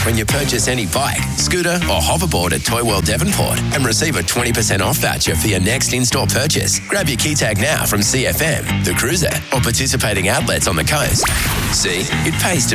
when you purchase any bike, scooter or hoverboard at Toy World Devonport and receive a 20% off voucher for your next in-store purchase. Grab your key tag now from CFM, The Cruiser or participating outlets on the coast. See, it pays to